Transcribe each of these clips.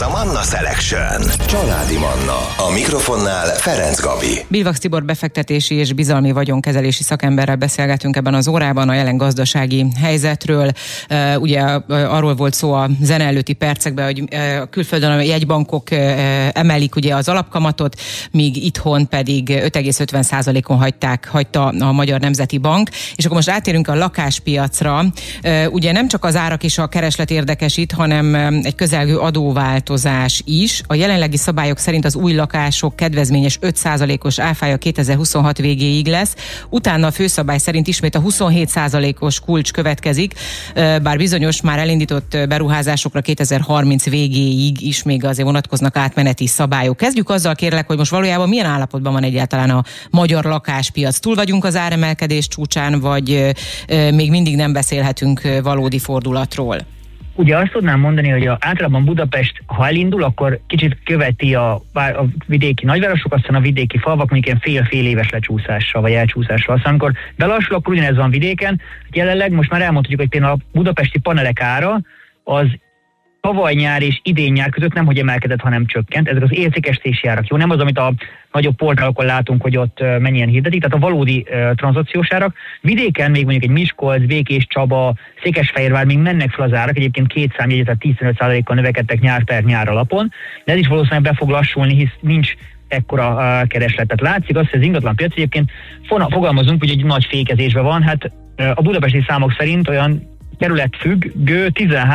a Manna Selection. Családi Manna. A mikrofonnál Ferenc Gabi. Bilvax Tibor befektetési és bizalmi vagyonkezelési szakemberrel beszélgetünk ebben az órában a jelen gazdasági helyzetről. Ugye arról volt szó a zene előtti percekben, hogy külföldön a jegybankok emelik ugye az alapkamatot, míg itthon pedig 5,50%-on hagyta a Magyar Nemzeti Bank. És akkor most átérünk a lakáspiacra. Ugye nem csak az árak és a kereslet érdekes itt, hanem egy közelgő adóváltozás is. A jelenlegi szabályok szerint az új lakások kedvezményes 5%-os áfája 2026 végéig lesz. Utána a főszabály szerint ismét a 27%-os kulcs következik, bár bizonyos már elindított beruházásokra 2030 végéig is még azért vonatkoznak átmeneti szabályok. Kezdjük azzal, kérlek, hogy most valójában milyen állapotban van egyáltalán a magyar lakáspiac. Túl vagyunk az áremelkedés csúcsán, vagy még mindig nem beszélhetünk valódi fordulatról? Ugye azt tudnám mondani, hogy általában Budapest, ha elindul, akkor kicsit követi a vidéki nagyvárosok, aztán a vidéki falvak, mondjuk ilyen fél éves lecsúszással, vagy elcsúszással. Aztán amikor belassul, akkor ugyanez van vidéken. Jelenleg most már elmondhatjuk, hogy például a budapesti panelek ára az tavaly nyár és idén nyár között nem hogy emelkedett, hanem csökkent. Ezek az értékesítési árak, jó? Nem az, amit a nagyobb portálokon látunk, hogy ott mennyien hirdetik, tehát a valódi tranzakciós árak. Vidéken még mondjuk egy Miskolc, Békés Csaba, Székesfehérvár még mennek fel az árak, egyébként két számjegyet, tehát 15%-kal növekedtek nyár per nyár alapon, de ez is valószínűleg be fog lassulni, hisz nincs ekkora keresletet. Látszik azt, hogy az ingatlanpiac egyébként fogalmazunk, hogy egy nagy fékezésben van, hát a budapesti számok szerint olyan területfüggő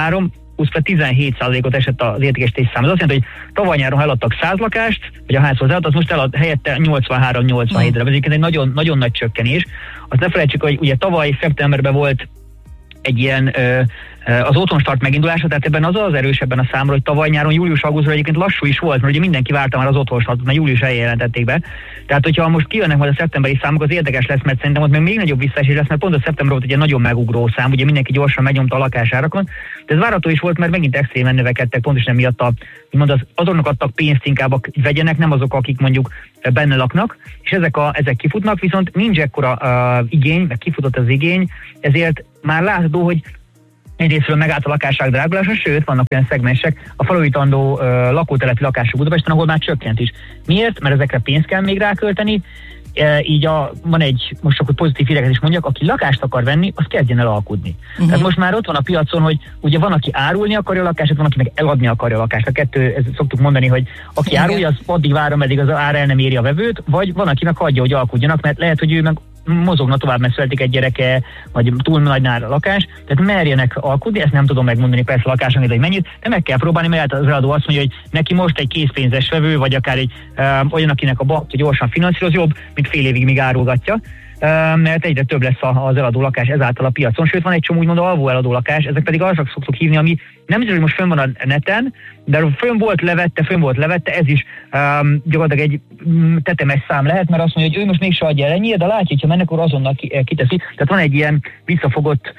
17%-ot esett az értékesítés szám. Ez azt jelenti, hogy tavaly nyáron eladtak 100 lakást, vagy a házhoz az most elad helyette 83-87-re. Ez egy nagyon, nagyon nagy csökkenés. Azt ne felejtsük, hogy ugye tavaly szeptemberben volt egy ilyen az otthonstart megindulása, tehát ebben az erősebben a számról, hogy tavaly nyáron július-augusztusra egyébként lassú is volt, mert ugye mindenki várta már az otthonstartot, mert július elején jelentették be. Tehát, hogyha most kijönnek majd a szeptemberi számok, az érdekes lesz, mert szerintem ott még nagyobb visszaesés lesz, mert pont a szeptember volt egy nagyon megugró szám, ugye mindenki gyorsan megnyomta a lakásárakon. De ez várható is volt, mert megint extrémen növekedtek, pontosan miatt azoknak adtak pénzt, inkább vegyenek, nem azok, akik mondjuk benne laknak, és ezek kifutnak, viszont nincs ekkora igény, meg kifutott az igény, ezért már látható, hogy egyrésztről megállt a lakásság drágulása, sőt, vannak olyan szegmensek, a felújítandó lakótelepi lakások Budapesten, ahol már csökkent is. Miért? Mert ezekre pénzt kell még rákölteni, így van egy, most csak hogy pozitív híreket is mondjak, aki lakást akar venni, az kezdjen el alkudni. Tehát most már ott van a piacon, hogy ugye van, aki árulni akarja a lakást, van, aki meg eladni akarja a lakást. A kettő, ezt szoktuk mondani, hogy aki árulja, az addig vár, ameddig az ár el nem éri a vevőt, vagy van, aki meg hagyja, hogy alkudjanak, mert lehet, hogy ő meg mozogna tovább, mert születik egy gyereke, vagy túl nagynál a lakás, tehát merjenek alkudni, ezt nem tudom megmondani persze a lakásonként, hogy mennyit, de meg kell próbálni, mert az eladó azt mondja, hogy neki most egy készpénzes vevő, vagy akár egy olyan, akinek a bank gyorsan finanszíroz, jobb, mint fél évig még árulgatja, mert egyre több lesz az eladó lakás ezáltal a piacon, sőt van egy csomó úgymond alvó eladó lakás, ezek pedig arra szoktuk hívni, ami nem biztos, hogy most fönn van a neten, de fönn volt levette, ez is gyakorlatilag egy tetemes szám lehet, mert azt mondja, hogy ő most mégse adja el ennyire, de látja, hogy ha mennek, akkor azonnal kiteszi. Tehát van egy ilyen visszafogott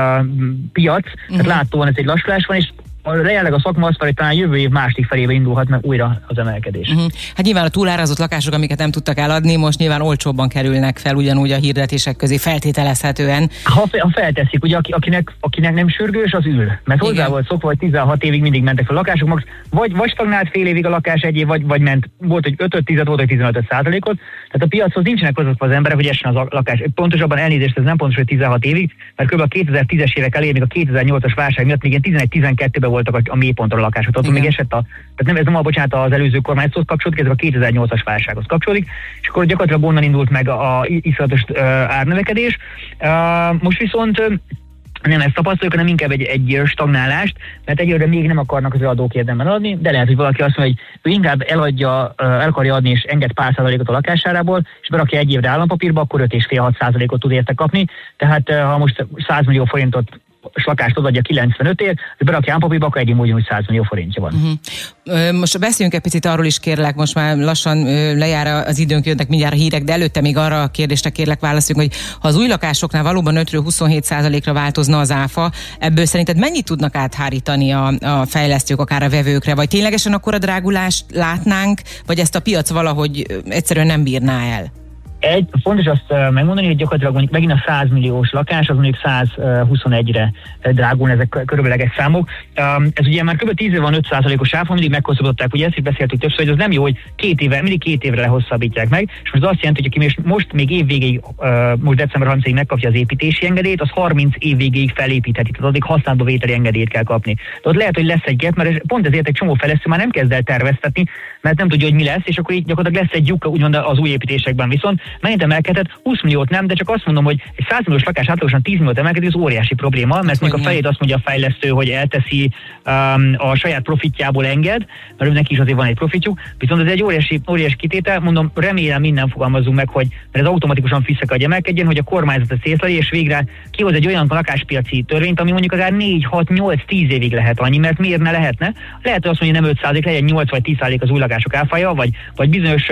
piac, tehát látóan ez egy lassulás van, és jelenleg a szakma azt, hogy talán jövő év második felébe indulhat meg újra az emelkedés. Hát nyilván a túlárazott lakások, amiket nem tudtak eladni, most nyilván olcsóbban kerülnek fel ugyanúgy a hirdetések közé feltételezhetően. Ha felteszik, ugye akinek nem sürgős, az ül. Mert hozzá volt szokva, hogy 16 évig mindig mentek fel a lakások, max vagy stagnált fél évig a lakás egy év, vagy ment, volt, hogy 5-10, volt, hogy 15%-ot. Tehát a piachoz nincsenek azok az emberek, hogy essen az lakás. Pontosabban elnézést, ez nem pontos, hogy 16 évig, mert kb. A 2010-es évek elején, még a 2008-as válság miatt még ilyen 11-12-ben voltak a mélypontra a lakások. Ott még esett tehát nem, az előző kormányzathoz kapcsolódik, ez a 2008-as válsághoz kapcsolódik, és akkor gyakorlatilag onnan indult meg a iszonyatos árnövekedés. Most viszont nem ezt tapasztaljuk, hanem inkább egy stagnálást, mert egyelőre még nem akarnak az eladók érdemben adni, de lehet, hogy valaki azt mondja, hogy ő inkább el akarja adni és enged pár százalékot a lakásárából, és berakja egy évre állampapírba, akkor 5,5-6% tud érte kapni. Tehát ha most 100 millió forintot lakást odaadja 95-ért, és berakja állampapírba, akkor egy ugyanúgy 100 millió forintja van. Most beszéljünk egy picit arról is, kérlek, most már lassan lejár az időnk, jönnek mindjárt a hírek, de előtte még arra a kérdésre kérlek válaszoljunk, hogy ha az új lakásoknál valóban 5-27%-ra változna az áfa, ebből szerinted mennyit tudnak áthárítani a fejlesztők, akár a vevőkre, vagy ténylegesen akkor a drágulást látnánk, vagy ezt a piac valahogy egyszerűen nem bírná el? Fontos azt megmondani, hogy gyakorlatilag mondjuk megint a 100 milliós lakás, az mondjuk 121-re drágul, ezek körülbelül számok. Ez ugye már kb. 10 éve van 5%-os áfa, mindig meghosszabbították, ugye ezt is beszéltük többször, hogy az nem jó, hogy mindig 2 évre lehosszabbítják meg, és most az azt jelenti, hogy aki most még évvégéig, most december 30-ig megkapja az építési engedélyt, az 30 év végéig felépítheti, tehát addig használatba vételi engedélyt kell kapni. De ott lehet, hogy lesz egy gap, mert pont ezért egy csomó fejlesztő már nem kezd el terveztetni, mert nem tudja, hogy mi lesz, és akkor így gyakorlatilag lesz egy lyuk úgymond az új építésekben. Viszont megint emelkedett, 20 milliót nem, de csak azt mondom, hogy egy 100 milliós lakás átlagosan 10 milliót emelkedik, az óriási probléma, mert még a felét azt mondja a fejlesztő, hogy elteszi, a saját profitjából enged, mert neki is azért van egy profitjuk, viszont ez egy óriási kitétel, mondom, remélem minden fogalmazzunk meg, hogy mert ez automatikusan vissza kell emelkedjen, hogy a kormányzat ezt észleli, és végre kihoz egy olyan lakáspiaci törvényt, ami mondjuk akár 4, 6, 8, 10 évig lehet annyi, mert miért ne lehetne? Lehet, hogy azt mondja, nem 5%, legyen 8 vagy 10% az új lakások áfája, vagy bizonyos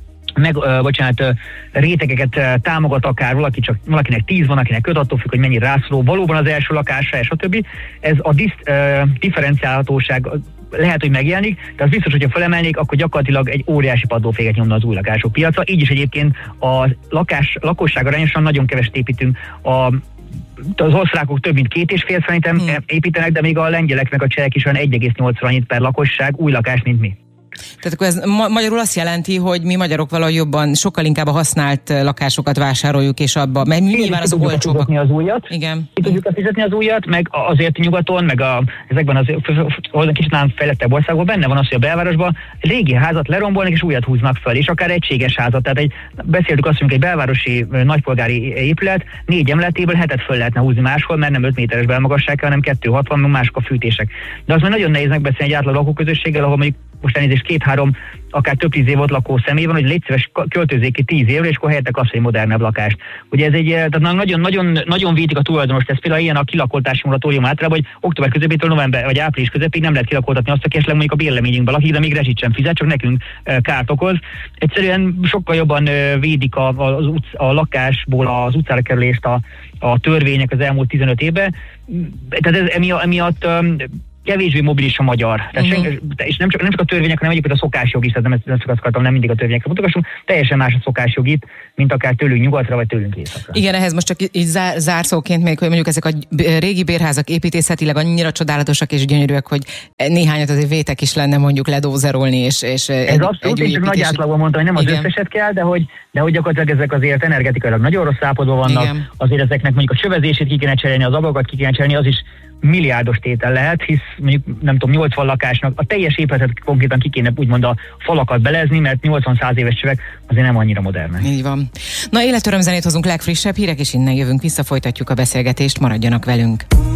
rétegeket támogat akár valakinek 10 van, akinek 5, attól függ, hogy mennyi rászorul valóban az első lakásra, és a többi. Ez a differenciálhatóság lehet, hogy megjelenik, de az biztos, hogyha felemelnék, akkor gyakorlatilag egy óriási padlóféket nyomna az új lakások piaca. Így is egyébként a lakosság arányosan nagyon keveset építünk. Az osztrákok több mint 2,5 szerintem építenek, de még a lengyelek meg a csehek is olyan 1,8 annyit per lakosság új lakás, mint mi. Tehát akkor ez magyarul azt jelenti, hogy mi magyarok valahogy jobban, sokkal inkább a használt lakásokat vásároljuk, és abba, mert nyilván az olcsóbbak. Az újat. Igen. Ki tudjuk fizetni az újat, meg azért nyugaton, meg ezekben az kicsit nálam fejlettebb országban benne van az, hogy a belvárosban régi házat lerombolnak és újat húznak föl, és akár egységes házat. Tehát beszéltük azt, hogy egy belvárosi nagypolgári épület 4 emeletéből 7-et föl lehetne húzni máshol, mert nem 5 méteres belmagasság, hanem 2,60, meg mások a fűtések. De az már nagyon nehéz megbeszélni egy átlag lakóközösséggel, ahol mondjuk most elnézést 2-3, akár több 10 év ott lakó személy van, hogy légy szíves, költözzék ki 10 évre, és akkor helyette kapsz egy modernebb lakást. Ugye ez tehát nagyon védik a tulajdonost, ez például ilyen a kilakoltási moratórium általában, hogy október közepétől november vagy április közepéig nem lehet kilakoltatni azt, aki esetleg mondjuk a bérleményünkben lakik, de még rezsit sem fizet, csak nekünk kárt okoz. Egyszerűen sokkal jobban védik a lakásból az utcára kerülést a törvények az elmúlt 15 évben. Tehát ez emiatt kevésbé mobilis a magyar. És nem csak a törvények, hanem egyébként a szokásjog is, nem csak azt akartam, nem mindig a törvényekre mutogassunk, teljesen más a szokásjog itt, mint akár tőlünk nyugatra, vagy tőlünk északra. Igen, ehhez most csak így zárszóként még, hogy mondjuk ezek a régi bérházak építészetileg annyira csodálatosak és gyönyörűek, hogy néhányat azért vétek is lenne mondjuk ledózerolni, és ez abszolút, én csak nagy átlagban mondtam, hogy nem az összeset kell, de hogy gyakorlatilag ezek azért energetikailag nagyon rossz állapotban vannak, igen. Azért ezeknek mondjuk a csövezését ki kéne cserélni, az ablakokat ki kéne cserélni, az is milliárdos tétel lehet, hisz mondjuk nem tudom, 80 lakásnak a teljes épületet konkrétan ki kéne úgymond a falakat belezni, mert 80-100 éves csövek azért nem annyira modernek. Így van. Na, életörömzenét hozunk, legfrissebb hírek, és innen jövünk vissza, folytatjuk a beszélgetést, maradjanak velünk.